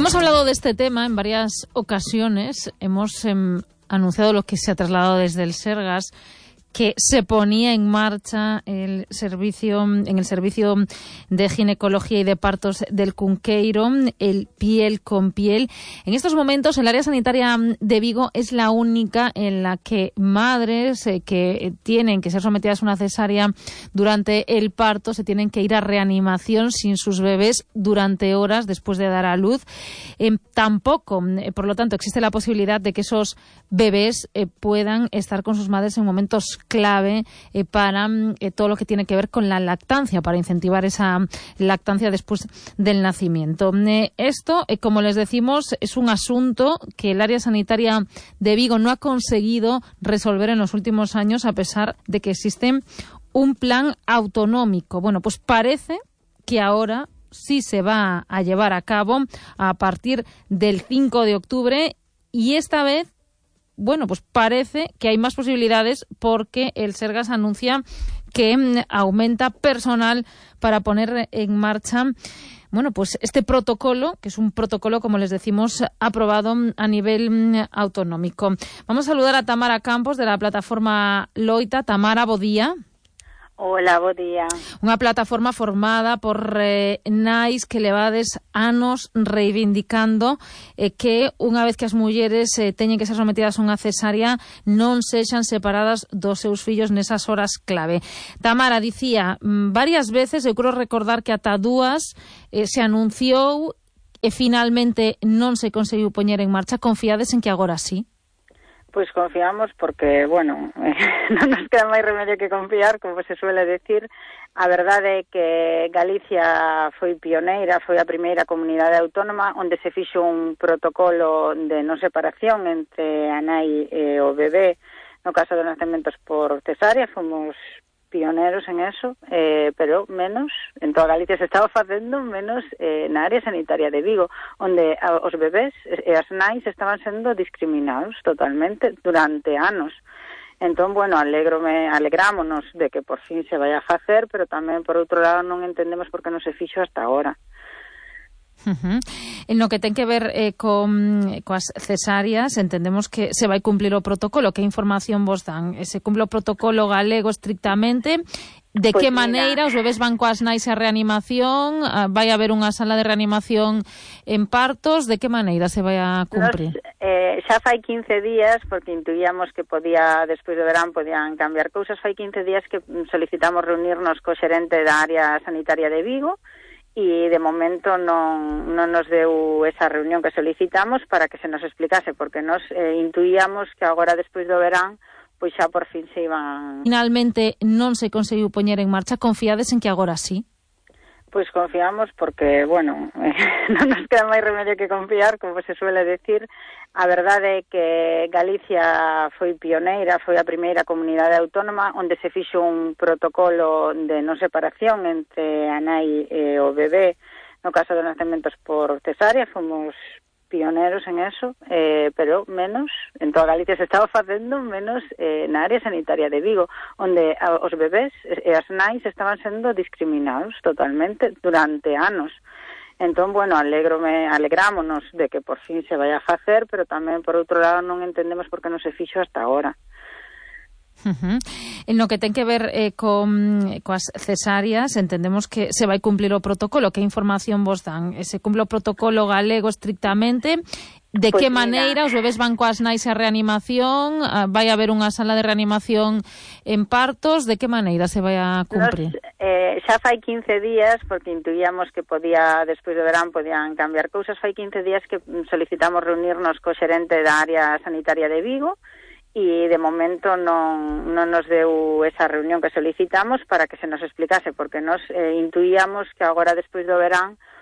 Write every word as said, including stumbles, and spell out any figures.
Hemos hablado de este tema en varias ocasiones. Hemos eh, anunciado lo que se ha trasladado desde el Sergas, que se ponía en marcha el servicio, en el servicio de ginecología y de partos del Cunqueiro, el piel con piel. En estos momentos, el área sanitaria de Vigo es la única en la que madres eh, que tienen que ser sometidas a una cesárea durante el parto se tienen que ir a reanimación sin sus bebés durante horas después de dar a luz. Eh, tampoco, eh, por lo tanto, existe la posibilidad de que esos bebés eh, puedan estar con sus madres en momentos clave eh, para eh, todo lo que tiene que ver con la lactancia, para incentivar esa lactancia después del nacimiento. Eh, esto, eh, como les decimos, es un asunto que el área sanitaria de Vigo no ha conseguido resolver en los últimos años, a pesar de que existe un plan autonómico. Bueno, pues parece que ahora sí se va a llevar a cabo a partir del cinco de octubre, y esta vez, bueno, pues parece que hay más posibilidades porque el Sergas anuncia que mm, aumenta personal para poner en marcha, bueno, pues este protocolo, que es un protocolo, como les decimos, aprobado a nivel mm, autonómico. Vamos a saludar a Tamara Campos de la plataforma Loita. Tamara, bo día. Hola, bo día. Unha plataforma formada por eh, nais que levades anos reivindicando eh, que unha vez que as mulleres eh, teñen que ser sometidas a unha cesárea non sexan separadas dos seus fillos nesas horas clave. Tamara, dicía mm, varias veces, eu creo recordar que ata dúas eh, se anunciou e finalmente non se conseguiu poñer en marcha. Confiades en que agora sí? Pois confiamos porque, bueno, eh, non nos queda máis remedio que confiar, como se suele decir. A verdade é que Galicia foi pioneira, foi a primeira comunidade autónoma onde se fixo un protocolo de non separación entre a nai e o bebé no caso de nacementos por cesárea. Fomos pioneros en eso, eh, pero menos, en toda Galicia se estaba facendo, menos eh, na área sanitaria de Vigo, onde a, os bebés e as nais estaban sendo discriminados totalmente durante anos. Entón, bueno, alegrome, alegrámonos de que por fin se vai a facer, pero tamén, por outro lado, non entendemos por que non se fixo hasta agora. Uh-huh. En lo que ten que ver eh, con coas cesáreas, entendemos que se vai cumplir o protocolo. Que información vos dan? Se cumple o protocolo galego estrictamente? De pues que mira, maneira os bebés van coas nais a reanimación? Vai haber unha sala de reanimación en partos? De que maneira se vai a cumprir? Nos, eh, xa fai quince días, porque intuíamos que podía, despois do verán, podían cambiar cousas. Fai quince días que solicitamos reunirnos co xerente da área sanitaria de Vigo, e de momento non, non nos deu esa reunión que solicitamos para que se nos explicase, porque nos eh, intuíamos que agora, despois do verán, pois xa por fin se iban... Finalmente non se conseguiu poñer en marcha. Confiades en que agora sí? Pois confiamos porque, bueno, eh, non nos queda máis remedio que confiar, como se suele decir. A verdade é que Galicia foi pioneira, foi a primeira comunidade autónoma onde se fixo un protocolo de non separación entre a nai e o bebé no caso de nacementos por cesárea. Fomos pioneros en eso, eh, pero menos, en toda Galicia se estaba facendo, menos eh, na área sanitaria de Vigo, onde a, os bebés e as nais estaban sendo discriminados totalmente durante anos. Entón, bueno, alegrome, alegrámonos de que por fin se vai a facer, pero tamén, por outro lado, non entendemos por que non se fixo hasta agora. Uh-huh. En lo que ten que ver eh, con coas cesáreas, entendemos que se vai cumplir o protocolo. Que información vos dan? Se cumple o protocolo galego estrictamente? De pues que mira, maneira os bebés van coas nais a reanimación? Vai haber unha sala de reanimación en partos? De que maneira se vai a cumprir? Nos, eh, xa fai quince días, porque intuíamos que podía, despois do verán, podían cambiar cousas. Fai quince días que solicitamos reunirnos co xerente da área sanitaria de Vigo, e de momento non, non nos deu esa reunión que solicitamos para que se nos explicase, porque nos eh, intuíamos que agora, despois do verán,